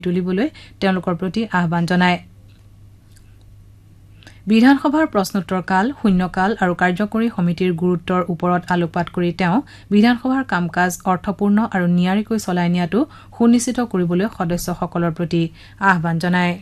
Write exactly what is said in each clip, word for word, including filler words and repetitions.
তুলিবলৈ তেওঁলোকৰ প্ৰতি আহ্বান জনায় বিধানসভাৰ প্ৰশ্নোত্তৰ কাল শূন্যকাল আৰু কাৰ্যকৰী সমিতিৰ গুৰুত্বৰ ওপৰত আলোকপাত কৰি তেওঁ বিধানসভাৰ কাম-কাজ অৰ্থপূৰ্ণ আৰু নিয়াৰিকৈ চলাই নিয়াটো সুনিশ্চিত কৰিবলৈ সদস্যসকলৰ প্ৰতি আহ্বান জনায়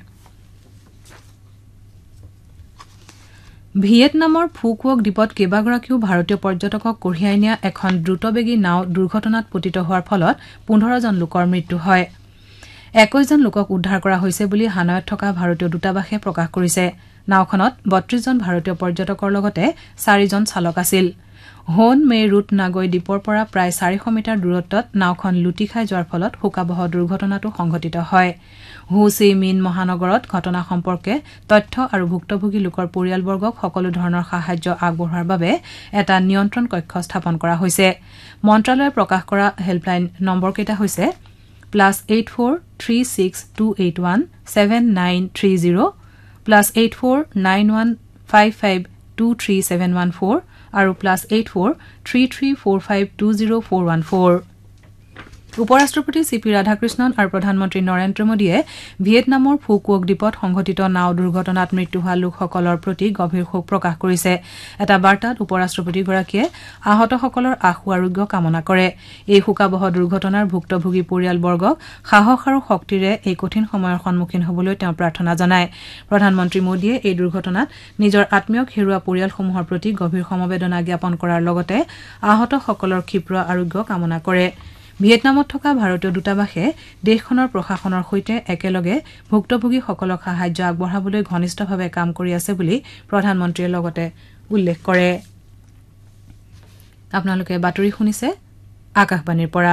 ভিয়েটনামৰ ফুকুৱক দ্বীপত কেইবাগৰাকীও ভাৰতীয় পৰ্যটকক কঢ়িয়াই নিয়া এখন দ্ৰুতবেগী নাও দুৰ্ঘটনাত পতিত হোৱাৰ ফলত পোন্ধৰ জন লোকৰ মৃত্যু হয় একৈশ জন লোকক উদ্ধাৰ কৰা হৈছে বুলি হানয়ত থকা ভাৰতীয় দূতাবাসে প্ৰকাশ কৰিছে নাওখনত বত্ৰিশ জন ভাৰতীয় পৰ্যটকৰ লগতে চাৰিজন চালক আছিল হোন মে ৰুট নাগৈ দ্বীপৰ পৰা প্ৰায় চাৰিশ মিটাৰ দূৰত্বত নাওখন লুটি খাই যোৱাৰ ফলত শোকাবহ দুৰ্ঘটনাটো সংঘটিত হয় হু চি মিন মহানগৰত ঘটনা সম্পৰ্কে তথ্য আৰু ভুক্তভোগী লোকৰ পৰিয়ালবৰ্গক সকলো ধৰণৰ সাহায্য আগবঢ়োৱাৰ বাবে এটা নিয়ন্ত্ৰণ কক্ষ স্থাপন কৰা হৈছে মন্ত্ৰালয়ে প্ৰকাশ কৰা হেল্পলাইন নম্বৰকেইটা হৈছে plus eight four three six two eight one seven nine three zero' plus eight four nine one five five two three seven one four আৰু plus eight four three three four five two zero' four one four উপৰাষ্ট্ৰপতি C P Radhakrishnan আৰু প্ৰধানমন্ত্ৰী নৰেন্দ্ৰ মোদীয়ে ভিয়েটনামৰ ফুকুৱক দ্বীপত সংঘটিত নাও দুৰ্ঘটনাত মৃত্যু হোৱা লোকসকলৰ প্ৰতি গভীৰ শোক প্ৰকাশ কৰিছে এটা বাৰ্তাত উপৰাষ্ট্ৰপতিগৰাকীয়ে আহতসকলৰ আশু আৰোগ্য কামনা কৰে এই শোকাবহ দুৰ্ঘটনাৰ ভুক্তভোগী পৰিয়ালবৰ্গক সাহস আৰু শক্তিৰে এই কঠিন সময়ৰ সন্মুখীন হ'বলৈ তেওঁ প্ৰাৰ্থনা জনায় প্ৰধানমন্ত্ৰী মোদীয়ে এই দুৰ্ঘটনাত নিজৰ আত্মীয়ক হেৰুওৱা পৰিয়ালসমূহৰ প্ৰতি গভীৰ সমবেদনা জ্ঞাপন কৰাৰ লগতে আহতসকলৰ ক্ষীপ্ৰ আৰোগ্য কামনা কৰে ভিয়েটনামত থকা ভাৰতীয় দূতাবাসে দেশখনৰ প্ৰশাসনৰ সৈতে একেলগে ভুক্তভোগীসকলক সাহায্য আগবঢ়াবলৈ ঘনিষ্ঠভাৱে কাম কৰি আছে বুলি প্ৰধানমন্ত্ৰীয়ে লগতে উল্লেখ কৰে আপোনালোকে বাতৰি শুনিছে আকাশবাণীৰ পৰা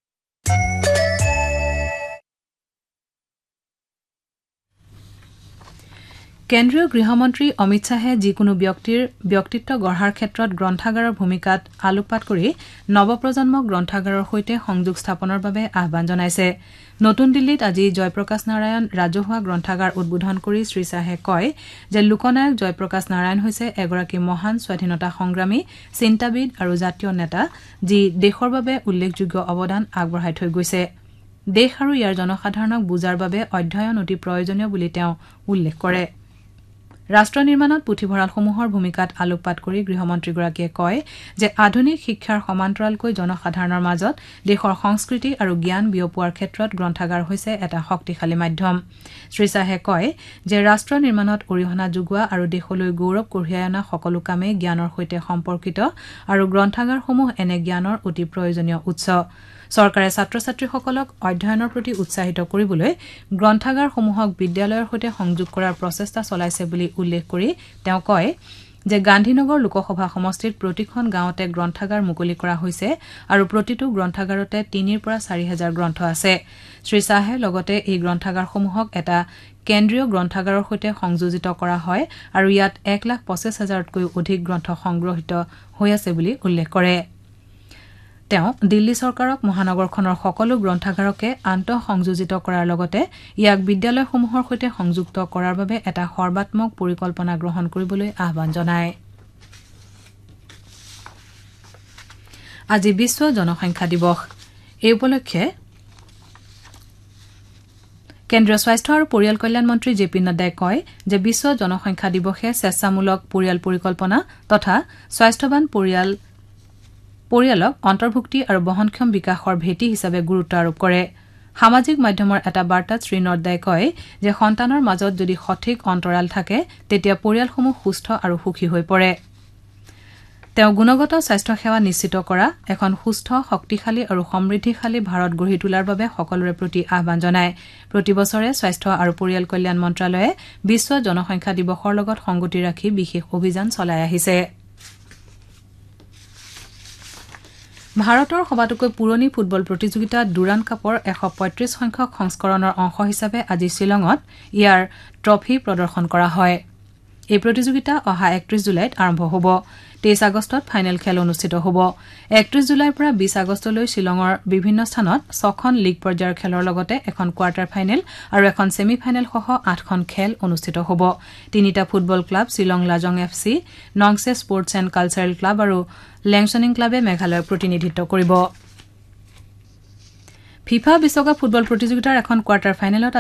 কেন্দ্ৰীয় গৃহমন্ত্ৰী অমিত শ্বাহে যিকোনো ব্যক্তিৰ ব্যক্তিত্ব গঢ়াৰ ক্ষেত্ৰত গ্ৰন্থাগাৰৰ ভূমিকাত আলোকপাত কৰি নৱপ্ৰজন্মক গ্ৰন্থাগাৰৰ সৈতে সংযোগ স্থাপনৰ বাবে আহ্বান জনাইছে নতুন দিল্লীত আজি জয়প্ৰকাশ নাৰায়ণ ৰাজহুৱা গ্ৰন্থাগাৰ উদ্বোধন কৰি শ্ৰীশ্বাহে কয় যে লোকনায়ক জয়প্ৰকাশ নাৰায়ণ হৈছে এগৰাকী মহান স্বাধীনতা সংগ্ৰামী চিন্তাবিদ আৰু জাতীয় নেতা যি দেশৰ বাবে উল্লেখযোগ্য অৱদান আগবঢ়াই থৈ গৈছে দেশ আৰু ইয়াৰ জনসাধাৰণক বুজাৰ বাবে অধ্যয়ন অতি প্ৰয়োজনীয় বুলি তেওঁ উল্লেখ কৰে ৰাষ্ট্ৰ নিৰ্মাণত পুথিভঁৰালসমূহৰ ভূমিকাত আলোকপাত কৰি গৃহমন্ত্ৰীগৰাকীয়ে কয় যে আধুনিক শিক্ষাৰ সমান্তৰালকৈ জনসাধাৰণৰ মাজত দেশৰ সংস্কৃতি আৰু জ্ঞান বিয়পোৱাৰ ক্ষেত্ৰত গ্ৰন্থাগাৰ হৈছে এটা শক্তিশালী মাধ্যম শ্ৰীশ্বাহে কয় যে ৰাষ্ট্ৰ নিৰ্মাণত অৰিহণা যোগোৱা আৰু দেশলৈ গৌৰৱ কঢ়িয়াই অনা সকলো কামেই জ্ঞানৰ সৈতে সম্পৰ্কিত আৰু গ্ৰন্থাগাৰসমূহ এনে জ্ঞানৰ অতি প্ৰয়োজনীয় উৎস চৰকাৰে ছাত্ৰ ছাত্ৰীসকলক অধ্যয়নৰ প্ৰতি উৎসাহিত কৰিবলৈ গ্ৰন্থাগাৰসমূহক বিদ্যালয়ৰ সৈতে সংযোগ কৰাৰ প্ৰচেষ্টা চলাইছে বুলি উল্লেখ কৰি তেওঁ কয় যে গান্ধীনগৰ লোকসভা সমষ্টিত প্ৰতিখন গাঁৱতে গ্ৰন্থাগাৰ মুকলি কৰা হৈছে আৰু প্ৰতিটো গ্ৰন্থাগাৰতে তিনিৰ পৰা চাৰি হাজাৰ গ্ৰন্থ আছে শ্ৰীশ্বাহে লগতে এই গ্ৰন্থাগাৰসমূহক এটা কেন্দ্ৰীয় গ্ৰন্থাগাৰৰ সৈতে সংযোজিত কৰা হয় আৰু ইয়াত এক লাখ পঁচিছ হাজাৰতকৈও অধিক গ্ৰন্থ সংগ্ৰহিত হৈ আছে বুলি উল্লেখ কৰে তেওঁ দিল্লী চৰকাৰক মহানগৰখনৰ সকলো গ্ৰন্থাগাৰকে আন্তঃ সংযোজিত কৰাৰ লগতে ইয়াক বিদ্যালয়সমূহৰ সৈতে সংযুক্ত কৰাৰ বাবে এটা সৰ্বাত্মক পৰিকল্পনা গ্ৰহণ কৰিবলৈ আহ্বান জনায় আজি বিশ্ব জনসংখ্যা দিৱস এই উপলক্ষে কেন্দ্ৰীয় স্বাস্থ্য আৰু পৰিয়াল কল্যাণ মন্ত্ৰী জে পি নাড্ডাই কয় যে বিশ্ব জনসংখ্যা দিৱসে স্বেচ্ছামূলক পৰিয়াল পৰিকল্পনা তথা স্বাস্থ্যৱান পৰিয়াল পৰিয়ালক অন্তৰ্ভুক্তি আৰু বহনক্ষম বিকাশৰ ভেটি হিচাপে গুৰুত্ব আৰোপ কৰে সামাজিক মাধ্যমৰ এটা বাৰ্তাত শ্ৰী নড্ডাই কয় যে সন্তানৰ মাজত যদি সঠিক অন্তৰাল থাকে তেতিয়া পৰিয়ালসমূহ সুস্থ আৰু সুখী হৈ পৰে তেওঁ গুণগত স্বাস্থ্য সেৱা নিশ্চিত কৰা এখন সুস্থ শক্তিশালী আৰু সমৃদ্ধিশালী ভাৰত গঢ়ি তোলাৰ বাবে সকলোৰে প্ৰতি আহ্বান জনায় প্ৰতি বছৰে স্বাস্থ্য আৰু পৰিয়াল কল্যাণ মন্ত্ৰালয়ে বিশ্ব জনসংখ্যা দিৱসৰ লগত সংগতি ৰাখি বিশেষ অভিযান চলাই আহিছে ভাৰতৰ সবাতোকৈ পুৰণি ফুটবল প্ৰতিযোগিতা ডুৰাণ্ড কাপৰ এশ পঁয়ত্ৰিশ সংখ্যক সংস্কৰণৰ অংশ হিচাপে আজি শ্বিলঙত ইয়াৰ ট্ৰফী প্ৰদৰ্শন কৰা হয় এই প্ৰতিযোগিতা অহা একত্ৰিশ জুলাইত আৰম্ভ হ'ব তেইছ আগষ্টত ফাইনেল খেল অনুষ্ঠিত হ'ব একত্ৰিশ জুলাইৰ পৰা বিশ আগষ্টলৈ শ্বিলঙৰ বিভিন্ন স্থানত ছখন লীগ পৰ্যায়ৰ খেলৰ লগতে এখন কোৱাৰ্টাৰ ফাইনেল আৰু এখন ছেমি ফাইনেল সহ আঠখন খেল অনুষ্ঠিত হ'ব তিনিটা football club Shillong Lajong F C নংছে sports and cultural club আৰু লেংচনিং ক্লাবে মেঘালয়ক প্ৰতিনিধিত্ব কৰিব ফিফা বিশ্বকাপ ফুটবল প্ৰতিযোগিতাৰ এখন কোৱাৰ্টাৰ ফাইনেলত